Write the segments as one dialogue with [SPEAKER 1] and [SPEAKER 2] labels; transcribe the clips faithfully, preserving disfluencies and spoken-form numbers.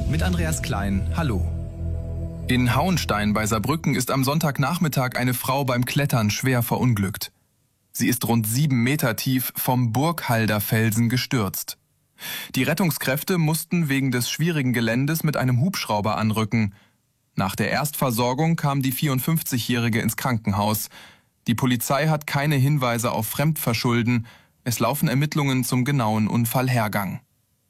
[SPEAKER 1] mit Andreas Klein. Hallo. In Hauenstein bei Saarbrücken ist am Sonntagnachmittag eine Frau beim Klettern schwer verunglückt. Sie ist rund sieben Meter tief vom Burghalder Felsen gestürzt. Die Rettungskräfte mussten wegen des schwierigen Geländes mit einem Hubschrauber anrücken. Nach der Erstversorgung kam die vierundfünfzigjährige ins Krankenhaus. Die Polizei hat keine Hinweise auf Fremdverschulden. Es laufen Ermittlungen zum genauen Unfallhergang.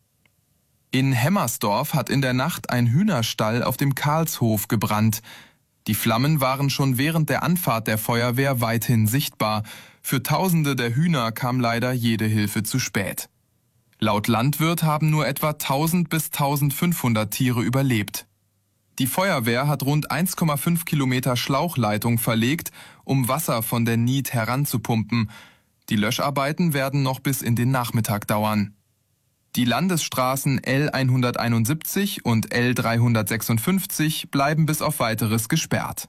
[SPEAKER 1] In Hemmersdorf hat in der Nacht ein Hühnerstall auf dem Karlshof gebrannt. Die Flammen waren schon während der Anfahrt der Feuerwehr weithin sichtbar. Für Tausende der Hühner kam leider jede Hilfe zu spät. Laut Landwirt haben nur etwa tausend bis eintausendfünfhundert Tiere überlebt. Die Feuerwehr hat rund eins Komma fünf Kilometer Schlauchleitung verlegt, um Wasser von der Nied heranzupumpen. Die Löscharbeiten werden noch bis in den Nachmittag dauern. Die Landesstraßen L hunderteinundsiebzig und L dreihundertsechsundfünfzig bleiben bis auf Weiteres gesperrt.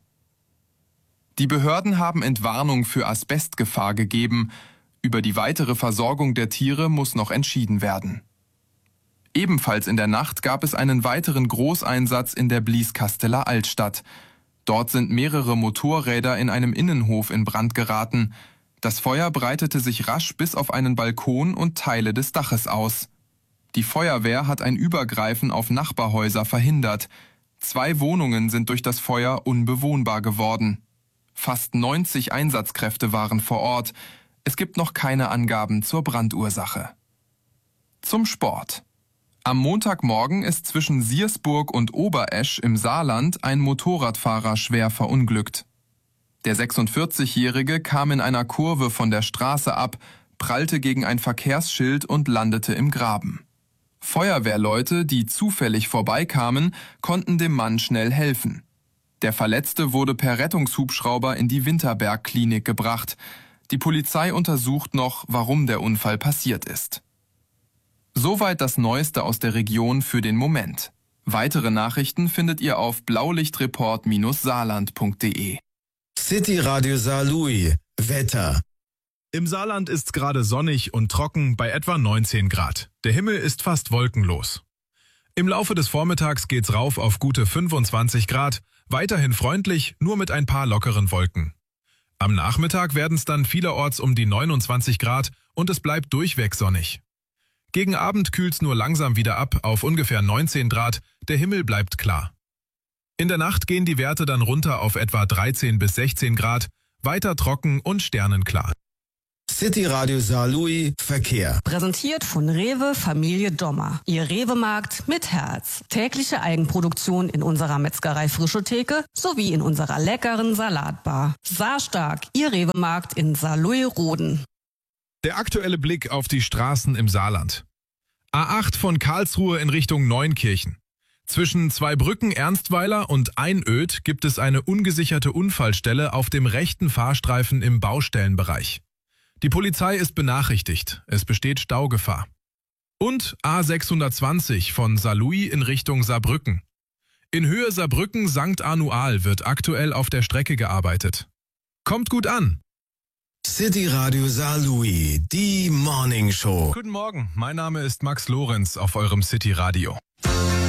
[SPEAKER 1] Die Behörden haben Entwarnung für Asbestgefahr gegeben. Über die weitere Versorgung der Tiere muss noch entschieden werden. Ebenfalls in der Nacht gab es einen weiteren Großeinsatz in der Blieskasseler Altstadt. Dort sind mehrere Motorräder in einem Innenhof in Brand geraten. Das Feuer breitete sich rasch bis auf einen Balkon und Teile des Daches aus. Die Feuerwehr hat ein Übergreifen auf Nachbarhäuser verhindert. Zwei Wohnungen sind durch das Feuer unbewohnbar geworden. Fast neunzig Einsatzkräfte waren vor Ort. Es gibt noch keine Angaben zur Brandursache. Zum Sport. Am Montagmorgen ist zwischen Siersburg und Oberesch im Saarland ein Motorradfahrer schwer verunglückt. Der sechsundvierzigjährige kam in einer Kurve von der Straße ab, prallte gegen ein Verkehrsschild und landete im Graben. Feuerwehrleute, die zufällig vorbeikamen, konnten dem Mann schnell helfen. Der Verletzte wurde per Rettungshubschrauber in die Winterberg-Klinik gebracht. Die Polizei untersucht noch, warum der Unfall passiert ist. Soweit das Neueste aus der Region für den Moment. Weitere Nachrichten findet ihr auf blaulichtreport Bindestrich saarland Punkt de.
[SPEAKER 2] City Radio Saarlouis. Wetter.
[SPEAKER 3] Im Saarland ist es gerade sonnig und trocken bei etwa neunzehn Grad. Der Himmel ist fast wolkenlos. Im Laufe des Vormittags geht's rauf auf gute fünfundzwanzig Grad, weiterhin freundlich, nur mit ein paar lockeren Wolken. Am Nachmittag werden es dann vielerorts um die neunundzwanzig Grad und es bleibt durchweg sonnig. Gegen Abend kühlt's nur langsam wieder ab auf ungefähr neunzehn Grad, der Himmel bleibt klar. In der Nacht gehen die Werte dann runter auf etwa dreizehn bis sechzehn Grad, weiter trocken und sternenklar.
[SPEAKER 2] City Radio Saarlouis Verkehr.
[SPEAKER 4] Präsentiert von Rewe Familie Dommer. Ihr Rewe-Markt mit Herz. Tägliche Eigenproduktion in unserer Metzgerei Frische Theke sowie in unserer leckeren Salatbar. Saarstark, Ihr Rewe-Markt in Saarlouis-Roden.
[SPEAKER 3] Der aktuelle Blick auf die Straßen im Saarland. A acht von Karlsruhe in Richtung Neunkirchen. Zwischen Zweibrücken Ernstweiler und Einöd gibt es eine ungesicherte Unfallstelle auf dem rechten Fahrstreifen im Baustellenbereich. Die Polizei ist benachrichtigt, es besteht Staugefahr. Und A sechshundertzwanzig von Saarlouis in Richtung Saarbrücken. In Höhe Saarbrücken-Sankt Anual wird aktuell auf der Strecke gearbeitet. Kommt gut an!
[SPEAKER 2] City Radio Saarlouis, die Morning Show.
[SPEAKER 3] Guten Morgen, mein Name ist Max Lorenz auf eurem City Radio.